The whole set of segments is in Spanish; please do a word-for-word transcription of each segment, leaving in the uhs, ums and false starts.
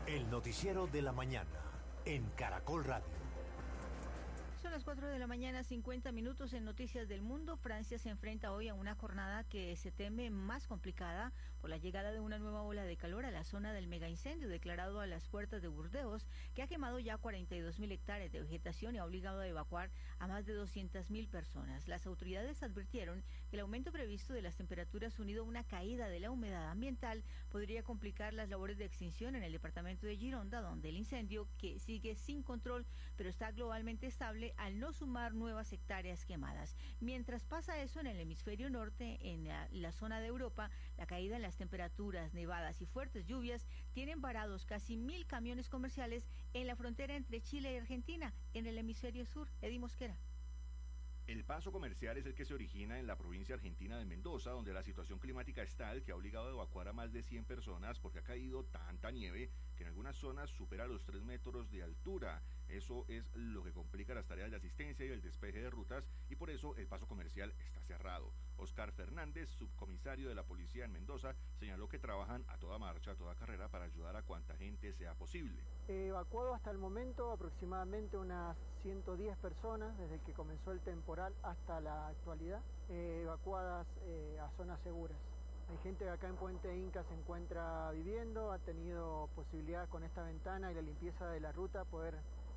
El noticiero de la mañana en Caracol Radio. Son las cuatro de la mañana, cincuenta minutos en Noticias del Mundo. Francia se enfrenta hoy a una jornada que se teme más complicada por la llegada de una nueva ola de calor a la zona del megaincendio declarado a las puertas de Burdeos, que ha quemado ya cuarenta y dos mil hectáreas de vegetación y ha obligado a evacuar a más de doscientas mil personas. Las autoridades advirtieron que el aumento previsto de las temperaturas unido a una caída de la humedad ambiental podría complicar las labores de extinción en el departamento de Gironda, donde el incendio, que sigue sin control pero está globalmente estable, al no sumar nuevas hectáreas quemadas. Mientras pasa eso en el hemisferio norte, en la, la zona de Europa, la caída en las temperaturas, nevadas y fuertes lluvias tienen varados casi mil camiones comerciales en la frontera entre Chile y Argentina, en el hemisferio sur. Eddie Mosquera. El paso comercial es el que se origina en la provincia argentina de Mendoza, donde la situación climática es tal que ha obligado a evacuar a más de cien personas porque ha caído tanta nieve que en algunas zonas supera los tres metros de altura. Eso es lo que complica las tareas de asistencia y el despeje de rutas, y por eso el paso comercial está cerrado. Oscar Fernández, subcomisario de la policía en Mendoza, señaló que trabajan a toda marcha, a toda carrera para ayudar a cuanta gente sea posible. Evacuado hasta el momento aproximadamente unas ciento diez personas desde que comenzó el temporal hasta la actualidad, eh, evacuadas eh, a zonas seguras. Hay gente que acá en Puente Inca se encuentra viviendo, ha tenido posibilidad con esta ventana y la limpieza de la ruta poder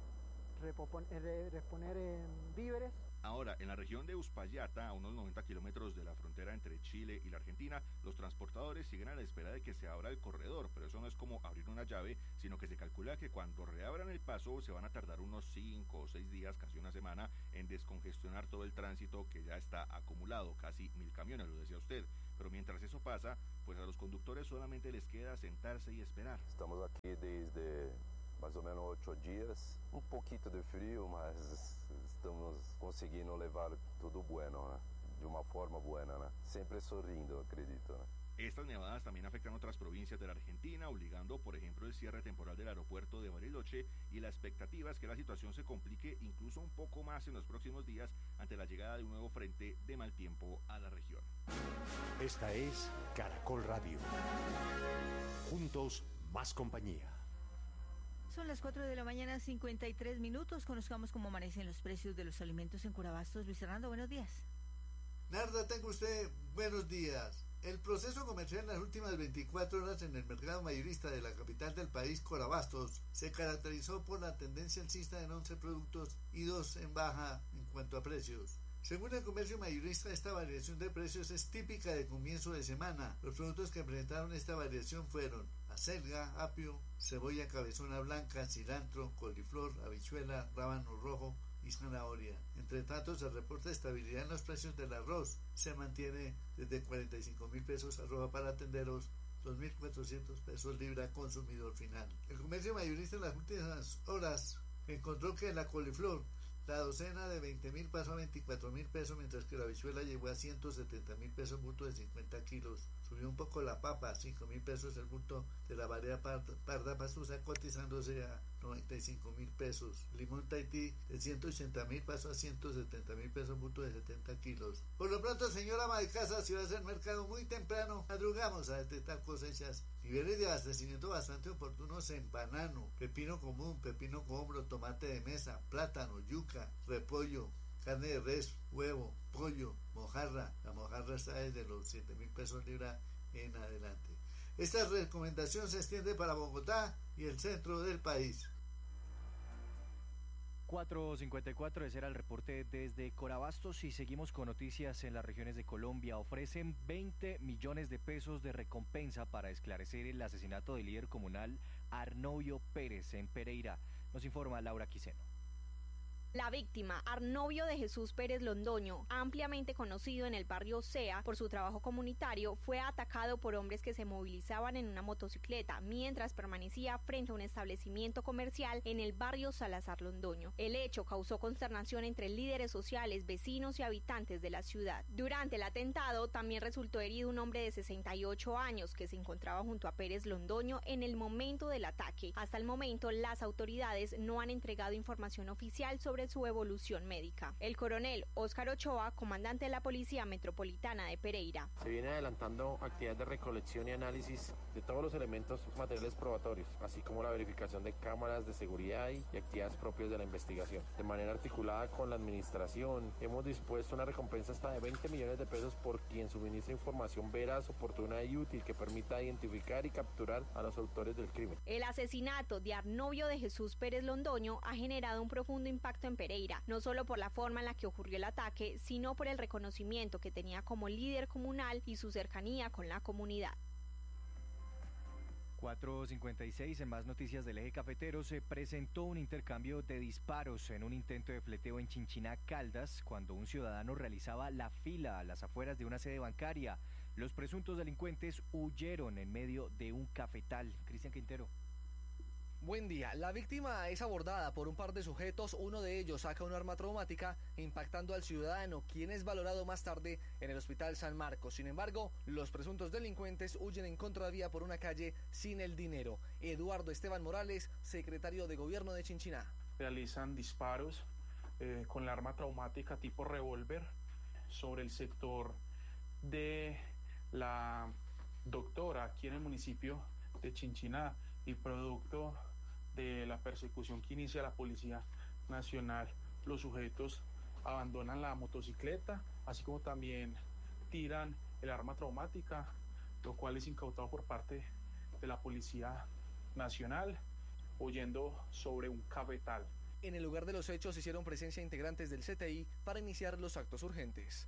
reponer en víveres. Ahora, en la región de Uspallata, a unos noventa kilómetros de la frontera entre Chile y la Argentina, los transportadores siguen a la espera de que se abra el corredor, pero eso no es como abrir una llave, sino que se calcula que cuando reabran el paso se van a tardar unos cinco o seis días, casi una semana, en descongestionar todo el tránsito que ya está acumulado, casi mil camiones, lo decía usted. Pero mientras eso pasa, pues a los conductores solamente les queda sentarse y esperar. Estamos aquí desde mais ou menos ocho dias, um pouquinho de frio, mas estamos conseguindo levar tudo bueno, né? De uma forma buena, né? Siempre sorrindo, acredito, né? Estas nevadas también afectan otras provincias de la Argentina, obligando, por ejemplo, el cierre temporal del aeropuerto de Bariloche, y la expectativa es que la situación se complique incluso un poco más en los próximos días ante la llegada de un nuevo frente de mal tiempo a la región. Esta es Caracol Radio. Juntos, más compañía. Son las cuatro de la mañana, cincuenta y tres minutos. Conozcamos cómo amanecen los precios de los alimentos en Corabastos. Luis Fernando, buenos días. Narda, tenga usted buenos días. El proceso comercial en las últimas veinticuatro horas en el mercado mayorista de la capital del país, Corabastos, se caracterizó por la tendencia alcista en once productos y dos en baja en cuanto a precios. Según el comercio mayorista, esta variación de precios es típica de comienzo de semana. Los productos que presentaron esta variación fueron acelga, apio, cebolla cabezona blanca, cilantro, coliflor, habichuela, rábano rojo y zanahoria. Entre tanto, se reporta estabilidad en los precios del arroz. Se mantiene desde cuarenta y cinco mil pesos arroba para tenderos, dos mil cuatrocientos pesos libra consumidor final. El comercio mayorista en las últimas horas encontró que la coliflor, la docena de veinte mil pasó a veinticuatro mil pesos, mientras que la habichuela llegó a ciento setenta mil pesos bulto de cincuenta kilos. Subió un poco la papa, a cinco mil pesos el bulto de la variedad parda, parda pastusa, cotizándose a noventa y cinco mil pesos. Limón Tahití de ciento ochenta mil pasó a ciento setenta mil pesos bulto de setenta kilos. Por lo pronto, señora ama de casa, si va a ser mercado muy temprano, madrugamos a detectar cosechas. Niveles de abastecimiento bastante oportunos en banano, pepino común, pepino cobro, tomate de mesa, plátano, yuca, repollo, carne de res, huevo, pollo, mojarra. La mojarra está desde los siete mil pesos libra en adelante. Esta recomendación se extiende para Bogotá y el centro del país. cuatro cincuenta y cuatro, ese era el reporte desde Corabastos, y seguimos con noticias en las regiones de Colombia. Ofrecen veinte millones de pesos de recompensa para esclarecer el asesinato del líder comunal Arnovio Pérez en Pereira. Nos informa Laura Quiseno. La víctima, Arnovio de Jesús Pérez Londoño, ampliamente conocido en el barrio Sea por su trabajo comunitario, fue atacado por hombres que se movilizaban en una motocicleta mientras permanecía frente a un establecimiento comercial en el barrio Salazar Londoño. El hecho causó consternación entre líderes sociales, vecinos y habitantes de la ciudad. Durante el atentado también resultó herido un hombre de sesenta y ocho años que se encontraba junto a Pérez Londoño en el momento del ataque. Hasta el momento, las autoridades no han entregado información oficial sobre sobre su evolución médica. El coronel Óscar Ochoa, comandante de la Policía Metropolitana de Pereira. Se viene adelantando actividades de recolección y análisis de todos los elementos materiales probatorios, así como la verificación de cámaras de seguridad y actividades propias de la investigación. De manera articulada con la administración, hemos dispuesto una recompensa hasta de veinte millones de pesos por quien suministre información veraz, oportuna y útil que permita identificar y capturar a los autores del crimen. El asesinato de Arnovio de Jesús Pérez Londoño ha generado un profundo impacto en Pereira, no solo por la forma en la que ocurrió el ataque, sino por el reconocimiento que tenía como líder comunal y su cercanía con la comunidad. cuatro cincuenta y seis, en más noticias del eje cafetero, se presentó un intercambio de disparos en un intento de fleteo en Chinchiná, Caldas, cuando un ciudadano realizaba la fila a las afueras de una sede bancaria. Los presuntos delincuentes huyeron en medio de un cafetal. Cristian Quintero. Buen día. La víctima es abordada por un par de sujetos, uno de ellos saca un arma traumática impactando al ciudadano, quien es valorado más tarde en el Hospital San Marcos. Sin embargo, los presuntos delincuentes huyen en contravía por una calle sin el dinero. Eduardo Esteban Morales, secretario de Gobierno de Chinchiná. Realizan disparos eh, con la arma traumática tipo revólver sobre el sector de la doctora aquí en el municipio de Chinchiná y producto de la persecución que inicia la Policía Nacional, los sujetos abandonan la motocicleta, así como también tiran el arma traumática, lo cual es incautado por parte de la Policía Nacional, huyendo sobre un cafetal. En el lugar de los hechos hicieron presencia integrantes del C T I para iniciar los actos urgentes.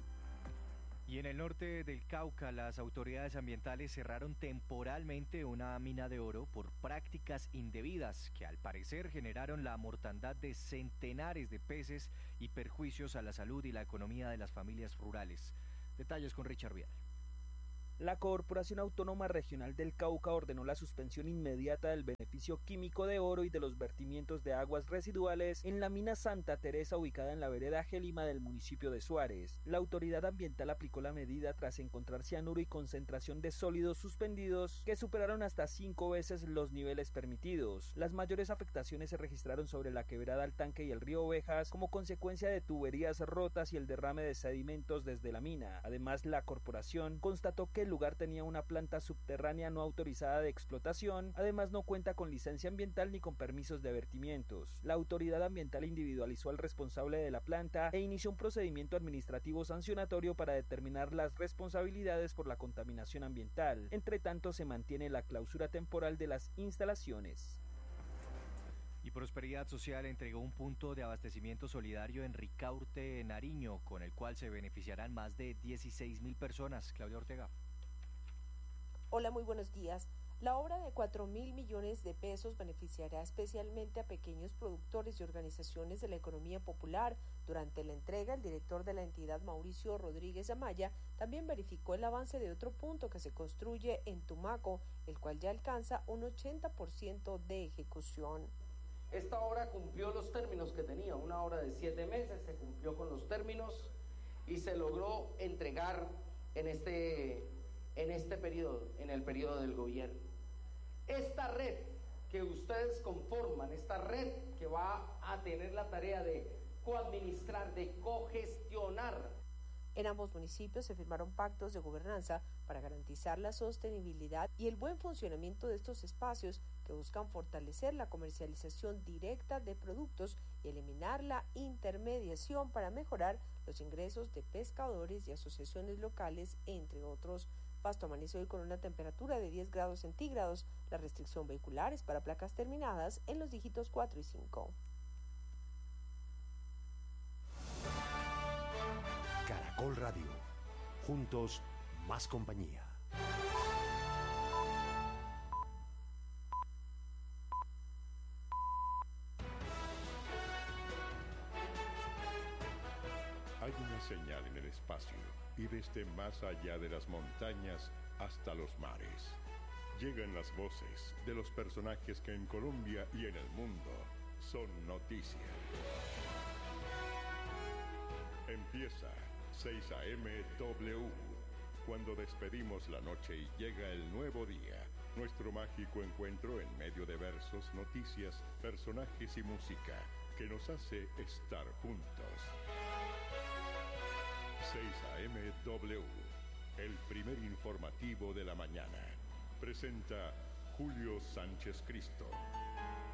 Y en el norte del Cauca, las autoridades ambientales cerraron temporalmente una mina de oro por prácticas indebidas que al parecer generaron la mortandad de centenares de peces y perjuicios a la salud y la economía de las familias rurales. Detalles con Richard Vial. La Corporación Autónoma Regional del Cauca ordenó la suspensión inmediata del beneficio químico de oro y de los vertimientos de aguas residuales en la mina Santa Teresa ubicada en la vereda Gélima del municipio de Suárez. La autoridad ambiental aplicó la medida tras encontrar cianuro y concentración de sólidos suspendidos que superaron hasta cinco veces los niveles permitidos. Las mayores afectaciones se registraron sobre la quebrada al Tanque y el río Ovejas como consecuencia de tuberías rotas y el derrame de sedimentos desde la mina. Además, la corporación constató que el lugar tenía una planta subterránea no autorizada de explotación, además no cuenta con licencia ambiental ni con permisos de vertimientos. La autoridad ambiental individualizó al responsable de la planta e inició un procedimiento administrativo sancionatorio para determinar las responsabilidades por la contaminación ambiental. Entre tanto, se mantiene la clausura temporal de las instalaciones. Y Prosperidad Social entregó un punto de abastecimiento solidario en Ricaurte, Nariño, con el cual se beneficiarán más de dieciséis mil personas. Claudia Ortega. Hola, muy buenos días. La obra de cuatro mil millones de pesos beneficiará especialmente a pequeños productores y organizaciones de la economía popular. Durante la entrega, el director de la entidad, Mauricio Rodríguez Amaya, también verificó el avance de otro punto que se construye en Tumaco, el cual ya alcanza un ochenta por ciento de ejecución. Esta obra cumplió los términos que tenía, una obra de siete meses, se cumplió con los términos y se logró entregar en este, en este periodo, en el periodo del gobierno. Esta red que ustedes conforman, esta red que va a tener la tarea de coadministrar, de cogestionar. En ambos municipios se firmaron pactos de gobernanza para garantizar la sostenibilidad y el buen funcionamiento de estos espacios que buscan fortalecer la comercialización directa de productos y eliminar la intermediación para mejorar los ingresos de pescadores y asociaciones locales, entre otros. Pasto amaneció hoy con una temperatura de diez grados centígrados. La restricción vehicular es para placas terminadas en los dígitos cuatro y cinco. Caracol Radio. Juntos, más compañía. Hay una señal en el espacio y desde más allá de las montañas hasta los mares. Llegan las voces de los personajes que en Colombia y en el mundo son noticia. Empieza seis a eme W, cuando despedimos la noche y llega el nuevo día. Nuestro mágico encuentro en medio de versos, noticias, personajes y música. que nos hace estar juntos. seis A M W, el primer informativo de la mañana. Presenta Julio Sánchez Cristo.